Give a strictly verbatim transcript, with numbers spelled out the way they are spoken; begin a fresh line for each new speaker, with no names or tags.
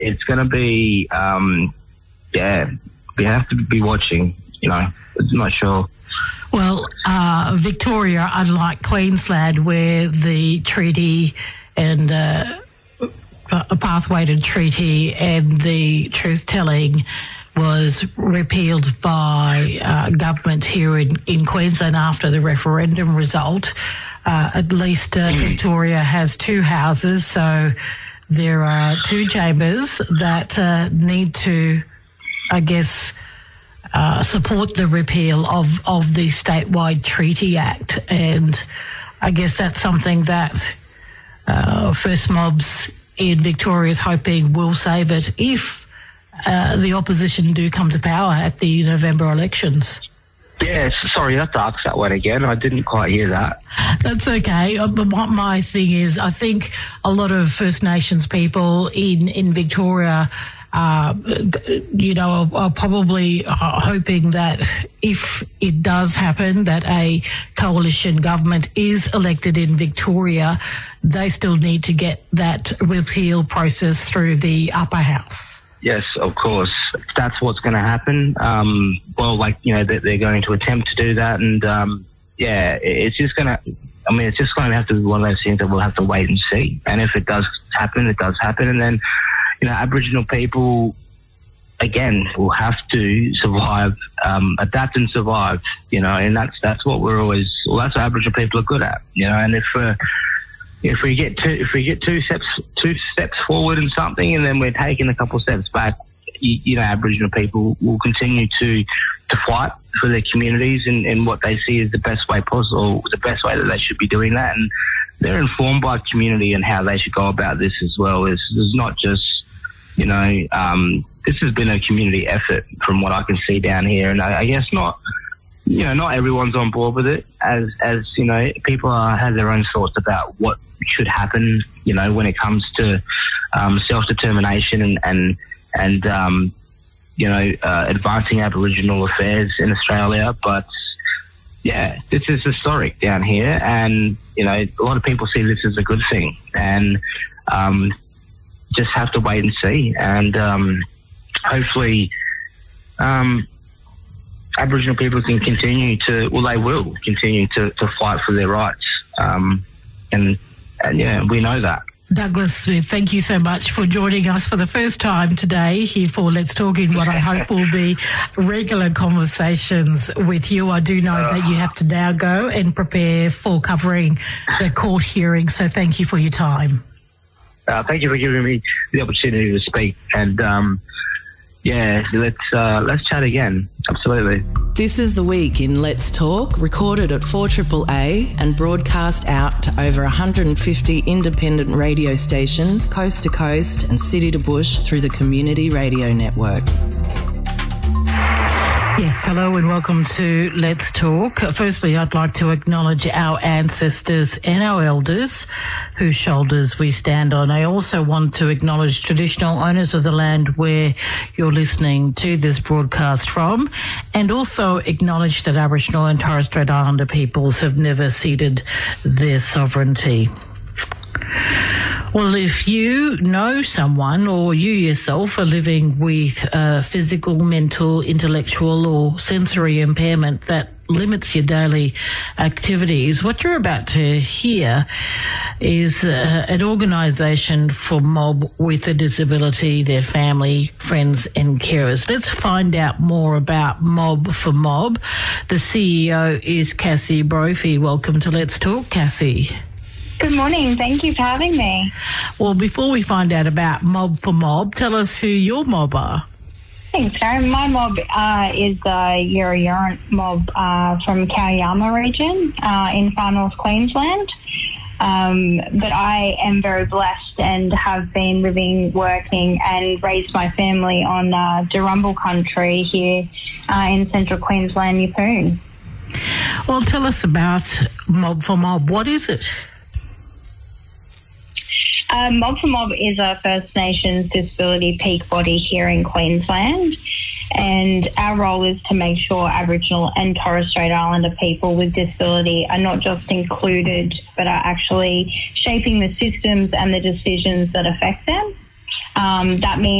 it's going to be, um, yeah, we have to be watching, you know. I'm not sure.
Well, uh, Victoria, unlike Queensland, where the treaty and uh, a pathway to treaty and the truth-telling was repealed by uh, government here in, in Queensland after the referendum result. Uh, at least uh, Victoria has two houses, so there are two chambers that uh, need to, I guess, uh, support the repeal of, of the Statewide Treaty Act. And I guess that's something that uh, First Mobs in Victoria is hoping will save it if Uh, the opposition do come to power at the November elections.
Yes, sorry, I have to ask that one again. I didn't quite hear that.
That's okay. But what my thing is, I think a lot of First Nations people in, in Victoria, uh, you know, are, are probably hoping that if it does happen, that a coalition government is elected in Victoria, they still need to get that repeal process through the upper house.
Yes, of course. That's what's going to happen. Um, well, like, you know, they're going to attempt to do that. And, um, yeah, it's just going to, I mean, it's just going to have to be one of those things that we'll have to wait and see. And if it does happen, it does happen. And then, you know, Aboriginal people, again, will have to survive, um, adapt and survive, you know, and that's, that's what we're always, well, that's what Aboriginal people are good at, you know, and if, uh, If we get two, if we get two steps, two steps forward in something, and then we're taking a couple of steps back, you, you know, Aboriginal people will continue to to fight for their communities in, in what they see as the best way possible, the best way that they should be doing that, and they're informed by community and how they should go about this as well. It's, it's not just, you know, um, this has been a community effort from what I can see down here, and I, I guess not. You know, not everyone's on board with it, as, as you know, people are, have their own thoughts about what should happen, you know, when it comes to um, self-determination and, and, and um, you know, uh, advancing Aboriginal affairs in Australia. But, yeah, this is historic down here, and, you know, a lot of people see this as a good thing, and um, just have to wait and see. And um, hopefully... Um, Aboriginal people can continue to, well, they will continue to, to fight for their rights. Um, and, and, yeah, we know that.
Douglas Smith, thank you so much for joining us for the first time today here for Let's Talk in what I hope will be regular conversations with you. I do know uh, that you have to now go and prepare for covering the court hearing, so thank you for your time.
Uh, thank you for giving me the opportunity to speak, and um, yeah, let's uh, let's chat again. Absolutely.
This is The Week in Let's Talk, recorded at four A A A and broadcast out to over one hundred fifty independent radio stations, coast to coast and city to bush through the Community Radio Network.
Yes, hello and welcome to Let's Talk. Firstly, I'd like to acknowledge our ancestors and our elders whose shoulders we stand on. I also want to acknowledge traditional owners of the land where you're listening to this broadcast from, and also acknowledge that Aboriginal and Torres Strait Islander peoples have never ceded their sovereignty. Well, if you know someone or you yourself are living with uh, physical, mental, intellectual or sensory impairment that limits your daily activities, what you're about to hear is uh, an organisation for mob with a disability, their family, friends and carers. Let's find out more about Mob for Mob. The C E O is Cassie Brophy. Welcome to Let's Talk, Cassie.
Good morning. Thank you for having me.
Well, before we find out about Mob for Mob, tell us who your mob are.
Thanks, Karen. My mob uh, is the Yura Yurant mob uh, from Kauyama region uh, in far north Queensland. Um, but I am very blessed and have been living, working and raised my family on uh, Durrumbal country here uh, in central Queensland, Yeppoon.
Well, tell us about Mob for Mob. What is it?
Uh, Mob for Mob is a First Nations disability peak body here in Queensland, and our role is to make sure Aboriginal and Torres Strait Islander people with disability are not just included but are actually shaping the systems and the decisions that affect them. Uh, um, that means